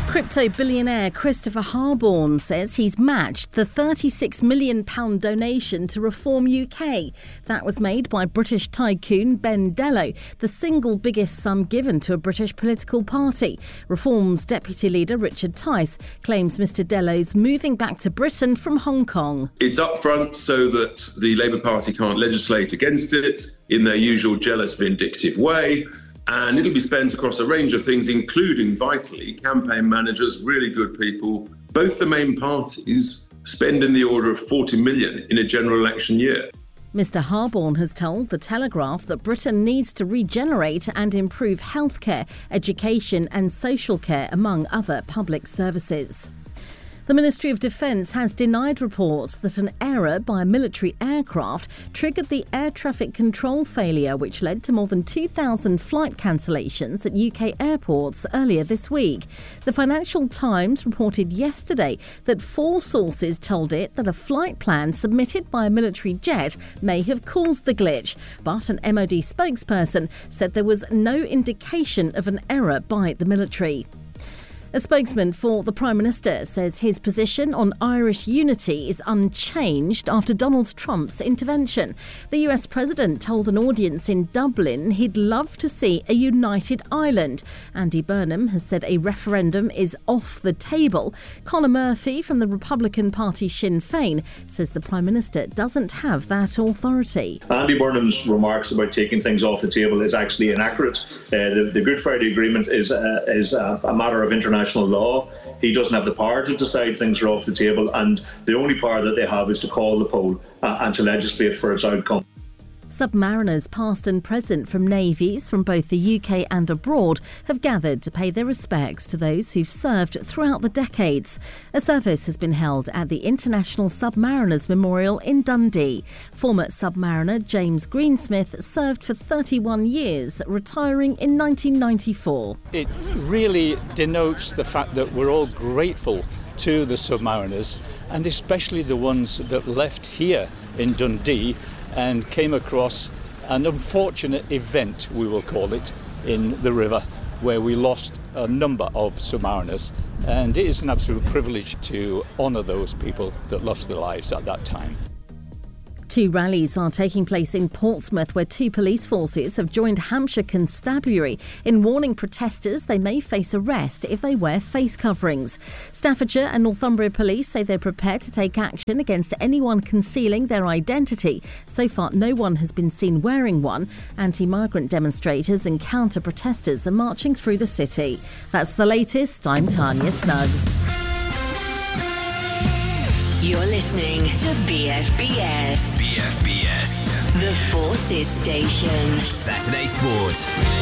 Crypto billionaire Christopher Harborne says he's matched the £36 million donation to Reform UK. That was made by British tycoon Ben Dello, the single biggest sum given to a British political party. Reform's deputy leader Richard Tice claims Mr Dello's moving back to Britain from Hong Kong. It's up front so that the Labour Party can't legislate against it in their usual jealous, vindictive way. And it'll be spent across a range of things, including, vitally, campaign managers, really good people. Both the main parties spend in the order of 40 million in a general election year. Mr Harborne has told The Telegraph that Britain needs to regenerate and improve healthcare, education and social care, among other public services. The Ministry of Defence has denied reports that an error by a military aircraft triggered the air traffic control failure which led to more than 2,000 flight cancellations at UK airports earlier this week. The Financial Times reported yesterday that 4 sources told it that a flight plan submitted by a military jet may have caused the glitch, but an MOD spokesperson said there was no indication of an error by the military. A spokesman for the Prime Minister says his position on Irish unity is unchanged after Donald Trump's intervention. The US President told an audience in Dublin he'd love to see a united Ireland. Andy Burnham has said a referendum is off the table. Conor Murphy from the Republican Party Sinn Féin says the Prime Minister doesn't have that authority. Andy Burnham's remarks about taking things off the table is actually inaccurate. The Good Friday Agreement is a matter of international law. He doesn't have the power to decide things are off the table, and the only power that they have is to call the poll and to legislate for its outcome. Submariners past and present from navies from both the UK and abroad have gathered to pay their respects to those who've served throughout the decades. A service has been held at the International Submariners Memorial in Dundee. Former submariner James Greensmith served for 31 years, retiring in 1994. It really denotes the fact that we're all grateful to the submariners, and especially the ones that left here in Dundee and came across an unfortunate event, we will call it, in the river, where we lost a number of submariners. And it is an absolute privilege to honour those people that lost their lives at that time. 2 rallies are taking place in Portsmouth, where 2 police forces have joined Hampshire Constabulary in warning protesters they may face arrest if they wear face coverings. Staffordshire and Northumbria police say they're prepared to take action against anyone concealing their identity. So far, no one has been seen wearing one. Anti-migrant demonstrators and counter-protesters are marching through the city. That's the latest. I'm Tanya Snuggs. You're listening to BFBS. BFBS. The Forces Station. Saturday Sport.